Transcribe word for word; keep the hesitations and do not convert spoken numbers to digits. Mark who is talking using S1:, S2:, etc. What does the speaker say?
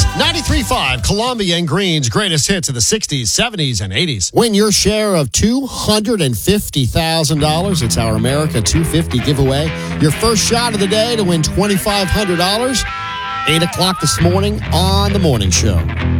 S1: ninety-three point five, Columbia and Green's greatest hits of the sixties, seventies, and eighties. Win your share of two hundred fifty thousand dollars. It's our America two fifty giveaway. Your first shot of the day to win twenty-five hundred dollars. eight o'clock this morning on The Morning Show.